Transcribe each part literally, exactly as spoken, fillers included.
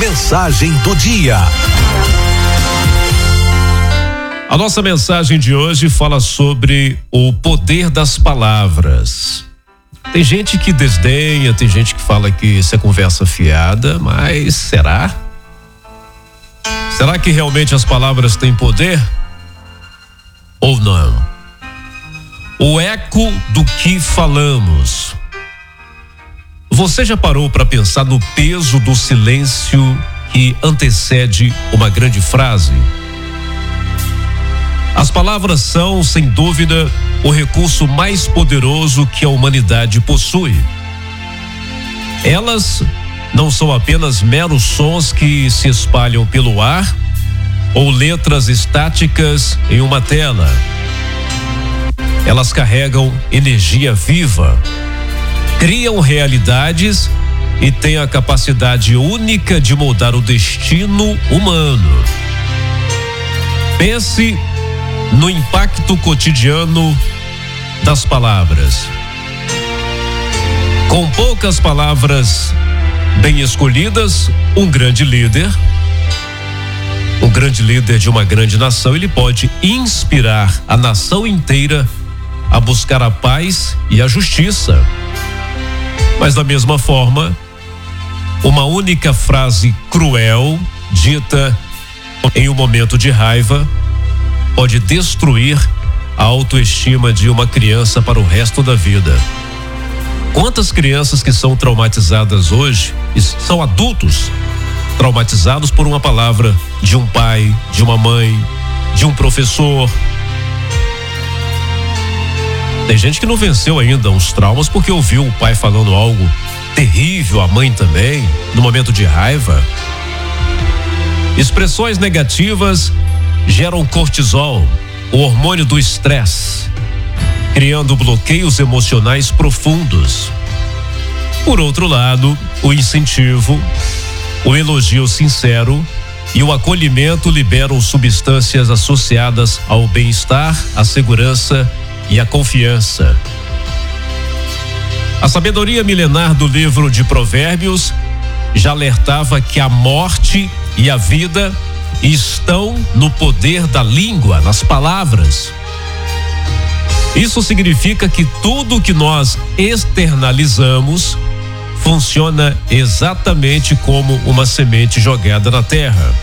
Mensagem do dia. A nossa mensagem de hoje fala sobre o poder das palavras. Tem gente que desdenha, tem gente que fala que isso é conversa fiada, mas será? Será que realmente as palavras têm poder? Ou não? O eco do que falamos. Você já parou para pensar no peso do silêncio que antecede uma grande frase? As palavras são, sem dúvida, o recurso mais poderoso que a humanidade possui. Elas não são apenas meros sons que se espalham pelo ar ou letras estáticas em uma tela. Elas carregam energia viva, criam realidades e têm a capacidade única de moldar o destino humano. Pense no impacto cotidiano das palavras. Com poucas palavras bem escolhidas, um grande líder, um grande líder de uma grande nação, ele pode inspirar a nação inteira a buscar a paz e a justiça. Mas da mesma forma, uma única frase cruel, dita em um momento de raiva, pode destruir a autoestima de uma criança para o resto da vida. Quantas crianças que são traumatizadas hoje são adultos traumatizados por uma palavra de um pai, de uma mãe, de um professor? Tem gente que não venceu ainda os traumas porque ouviu o pai falando algo terrível, a mãe também, no momento de raiva. Expressões negativas geram cortisol, o hormônio do estresse, criando bloqueios emocionais profundos. Por outro lado, o incentivo, o elogio sincero e o acolhimento liberam substâncias associadas ao bem-estar, à segurança e à confiança. A sabedoria milenar do livro de Provérbios já alertava que a morte e a vida estão no poder da língua, nas palavras. Isso significa que tudo que nós externalizamos funciona exatamente como uma semente jogada na terra.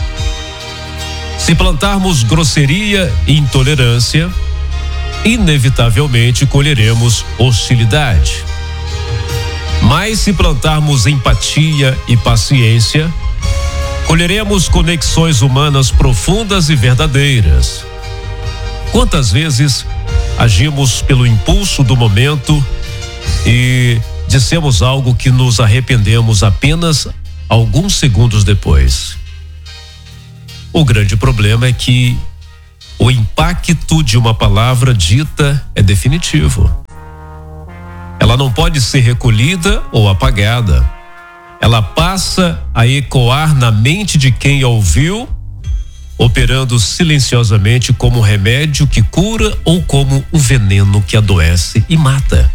Se plantarmos grosseria e intolerância, inevitavelmente colheremos hostilidade. Mas se plantarmos empatia e paciência, colheremos conexões humanas profundas e verdadeiras. Quantas vezes agimos pelo impulso do momento e dissemos algo que nos arrependemos apenas alguns segundos depois? O grande problema é que o impacto de uma palavra dita é definitivo. Ela não pode ser recolhida ou apagada. Ela passa a ecoar na mente de quem a ouviu, operando silenciosamente como um remédio que cura ou como um veneno que adoece e mata.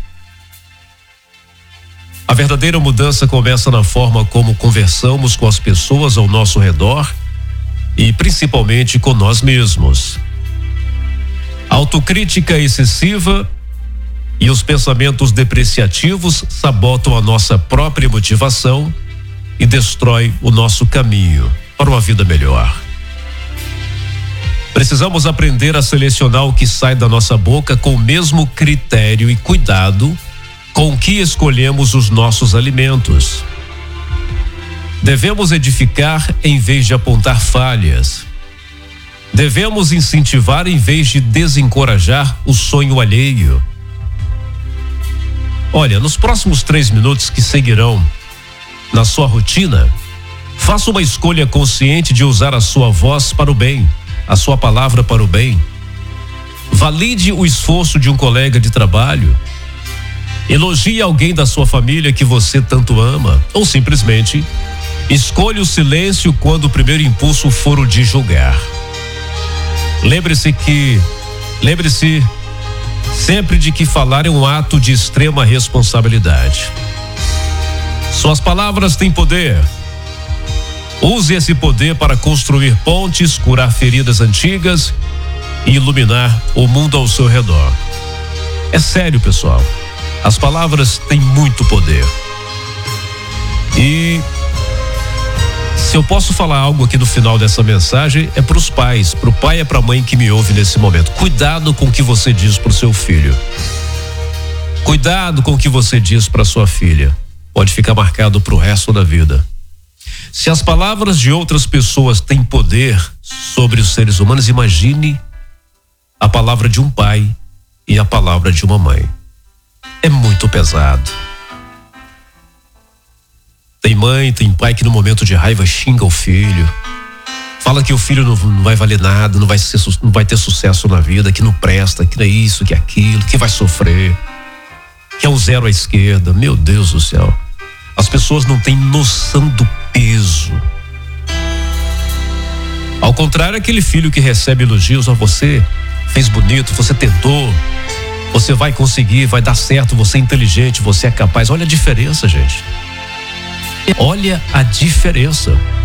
A verdadeira mudança começa na forma como conversamos com as pessoas ao nosso redor e principalmente com nós mesmos. A autocrítica excessiva e os pensamentos depreciativos sabotam a nossa própria motivação e destrói o nosso caminho para uma vida melhor. Precisamos aprender a selecionar o que sai da nossa boca com o mesmo critério e cuidado com que escolhemos os nossos alimentos. Devemos edificar em vez de apontar falhas. Devemos incentivar em vez de desencorajar o sonho alheio. Olha, nos próximos três minutos que seguirão na sua rotina, faça uma escolha consciente de usar a sua voz para o bem, a sua palavra para o bem. Valide o esforço de um colega de trabalho. Elogie alguém da sua família que você tanto ama, ou simplesmente escolha o silêncio quando o primeiro impulso for o de julgar. Lembre-se que, lembre-se sempre de que falar é um ato de extrema responsabilidade. Suas palavras têm poder. Use esse poder para construir pontes, curar feridas antigas e iluminar o mundo ao seu redor. É sério, pessoal. As palavras têm muito poder. E se eu posso falar algo aqui no final dessa mensagem, é para os pais, para o pai e para a mãe que me ouve nesse momento. Cuidado com o que você diz para o seu filho. Cuidado com o que você diz para sua filha. Pode ficar marcado para o resto da vida. Se as palavras de outras pessoas têm poder sobre os seres humanos, imagine a palavra de um pai e a palavra de uma mãe. É muito pesado. Tem mãe, tem pai que no momento de raiva xinga o filho, fala que o filho não, não vai valer nada, não vai, ser, não vai ter sucesso na vida, que não presta, que não é isso, que é aquilo, que vai sofrer, que é um zero à esquerda. Meu Deus do céu. As pessoas não têm noção do peso. Ao contrário, aquele filho que recebe elogios, ó, você fez bonito, você tentou, você vai conseguir, vai dar certo, você é inteligente, você é capaz. Olha a diferença, gente. Olha a diferença.